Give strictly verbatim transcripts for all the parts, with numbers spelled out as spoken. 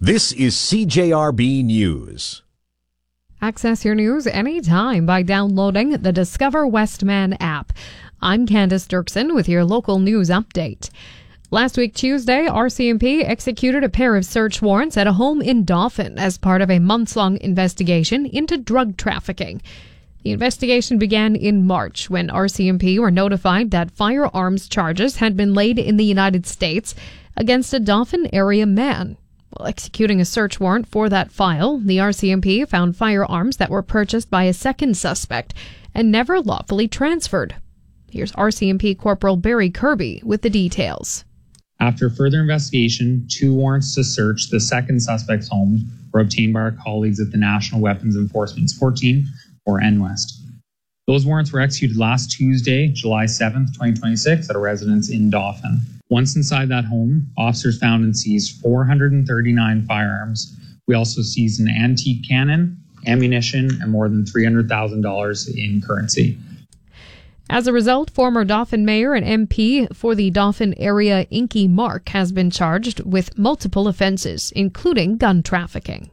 This is C J R B News. Access your news anytime by downloading the Discover Westman app. I'm Candace Dirksen with your local news update. Last week, Tuesday, R C M P executed a pair of search warrants at a home in Dauphin as part of a months-long investigation into drug trafficking. The investigation began in March when R C M P were notified that firearms charges had been laid in the United States against a Dauphin area man. While executing a search warrant for that file, the R C M P found firearms that were purchased by a second suspect and never lawfully transferred. Here's R C M P Corporal Barry Kirby with the details. After further investigation, two warrants to search the second suspect's home were obtained by our colleagues at the National Weapons Enforcement Support Team, or N W E S T. Those warrants were executed last Tuesday, July seventh, twenty twenty-six, at a residence in Dauphin. Once inside that home, officers found and seized four hundred thirty-nine firearms. We also seized an antique cannon, ammunition, and more than three hundred thousand dollars in currency. As a result, former Dauphin Mayor and M P for the Dauphin area, Inky Mark, has been charged with multiple offenses, including gun trafficking.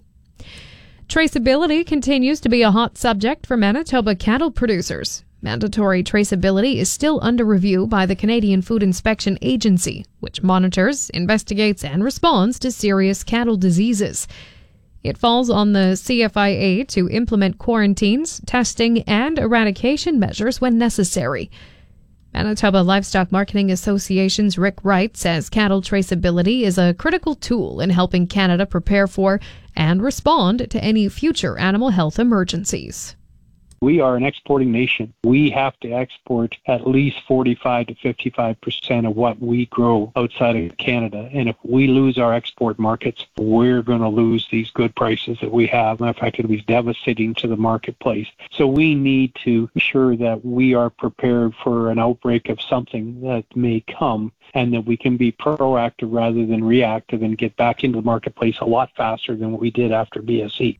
Traceability continues to be a hot subject for Manitoba cattle producers. Mandatory traceability is still under review by the Canadian Food Inspection Agency, which monitors, investigates, and responds to serious cattle diseases. It falls on the C F I A to implement quarantines, testing, and eradication measures when necessary. Manitoba Livestock Marketing Association's Rick Wright says cattle traceability is a critical tool in helping Canada prepare for and respond to any future animal health emergencies. We are an exporting nation. We have to export at least forty-five to fifty-five percent of what we grow outside of Canada. And if we lose our export markets, we're going to lose these good prices that we have. In fact, it'll be devastating to the marketplace. So we need to ensure that we are prepared for an outbreak of something that may come, and that we can be proactive rather than reactive and get back into the marketplace a lot faster than what we did after B S E.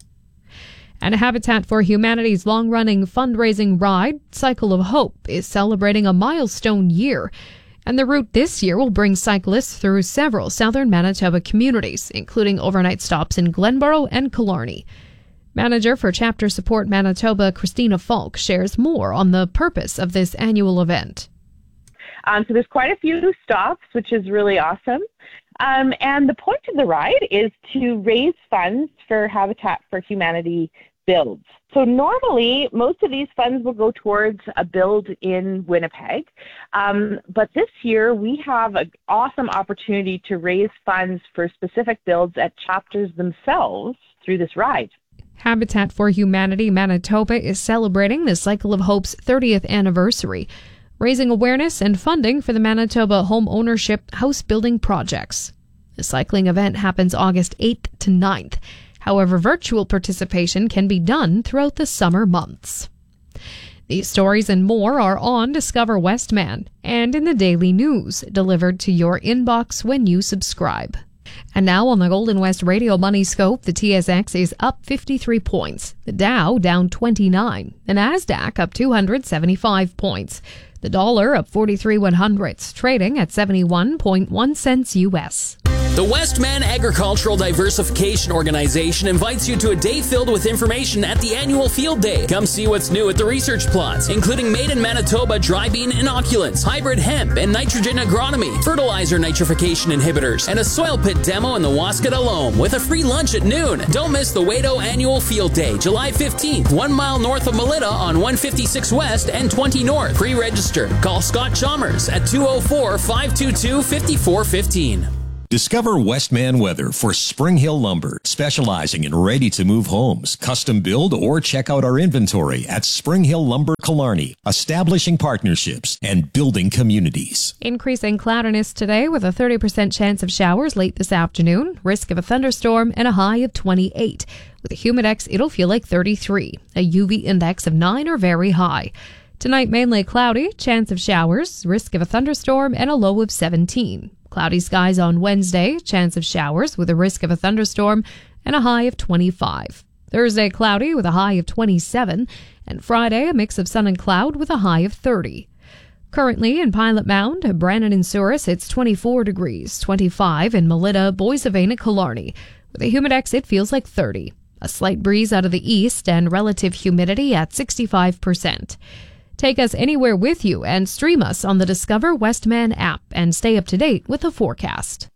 And Habitat for Humanity's long-running fundraising ride, Cycle of Hope, is celebrating a milestone year. And the route this year will bring cyclists through several southern Manitoba communities, including overnight stops in Glenborough and Killarney. Manager for Chapter Support Manitoba, Christina Falk, shares more on the purpose of this annual event. Um, so there's quite a few stops, which is really awesome. Um, and the point of the ride is to raise funds for Habitat for Humanity builds. So normally, most of these funds will go towards a build in Winnipeg. Um, but this year, we have an awesome opportunity to raise funds for specific builds at chapters themselves through this ride. Habitat for Humanity Manitoba is celebrating the Cycle of Hope's thirtieth anniversary, raising awareness and funding for the Manitoba home ownership house building projects. The cycling event happens August eighth to ninth. However, virtual participation can be done throughout the summer months. These stories and more are on Discover Westman and in the daily news, delivered to your inbox when you subscribe. And now on the Golden West Radio Money Scope, the T S X is up fifty-three points, the Dow down twenty-nine, the Nasdaq up two hundred seventy-five points, the dollar up forty-three one hundredths, trading at seventy-one point one cents U S. The Westman Agricultural Diversification Organization invites you to a day filled with information at the annual Field Day. Come see what's new at the research plots, including made in Manitoba dry bean inoculants, hybrid hemp and nitrogen agronomy, fertilizer nitrification inhibitors, and a soil pit demo in the Waskata Loam with a free lunch at noon. Don't miss the Wado Annual Field Day, July fifteenth, one mile north of Melita on one fifty-six West and twenty North. Pre-register. Call Scott Chalmers at two oh four, five two two, five four one five. Discover Westman Weather for Spring Hill Lumber, specializing in ready-to-move homes, custom build, or check out our inventory at Spring Hill Lumber Killarney, establishing partnerships and building communities. Increasing cloudiness today with a thirty percent chance of showers late this afternoon, risk of a thunderstorm, and a high of twenty-eight. With a humidex, it'll feel like thirty-three. A U V index of nine or very high. Tonight, mainly cloudy, chance of showers, risk of a thunderstorm, and a low of seventeen. Cloudy skies on Wednesday, chance of showers with a risk of a thunderstorm, and a high of twenty-five. Thursday, cloudy with a high of twenty-seven, and Friday, a mix of sun and cloud with a high of thirty. Currently in Pilot Mound, Brandon and Souris, it's twenty-four degrees, twenty-five in Melita, Boissevain, and Killarney. With a Humidex, it feels like thirty. A slight breeze out of the east and relative humidity at sixty-five percent. Take us anywhere with you and stream us on the Discover Westman app and stay up to date with the forecast.